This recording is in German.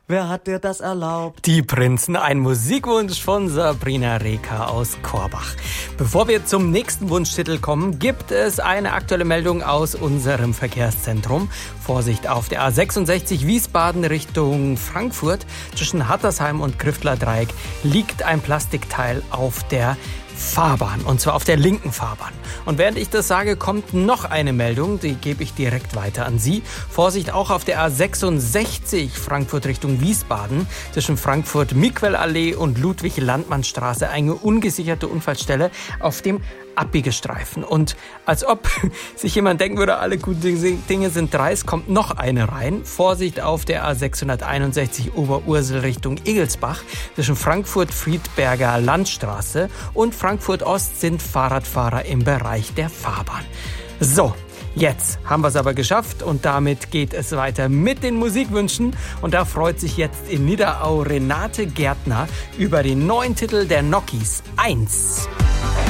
Wer hat dir das erlaubt? Die Prinzen, ein Musikwunsch von Sabrina Reka aus Korbach. Bevor wir zum nächsten Wunschtitel kommen, gibt es eine aktuelle Meldung aus unserem Verkehrszentrum. Vorsicht auf der A66 Wiesbaden Richtung Frankfurt. Zwischen Hattersheim und Grüftler Dreieck liegt ein Plastikteil auf der Fahrbahn, und zwar auf der linken Fahrbahn. Und während ich das sage, kommt noch eine Meldung, die gebe ich direkt weiter an Sie. Vorsicht auch auf der A66 Frankfurt Richtung Wiesbaden, zwischen Frankfurt-Miquel-Allee und Ludwig-Landmann-Straße eine ungesicherte Unfallstelle auf dem Abbiegestreifen. Und als ob sich jemand denken würde, alle guten Dinge sind dreist, kommt noch eine rein. Vorsicht auf der A661 Oberursel Richtung Egelsbach. Zwischen Frankfurt-Friedberger Landstraße und Frankfurt-Ost sind Fahrradfahrer im Bereich der Fahrbahn. So, jetzt haben wir es aber geschafft und damit geht es weiter mit den Musikwünschen. Und da freut sich jetzt in Niederau Renate Gärtner über den neuen Titel der Nokis 1.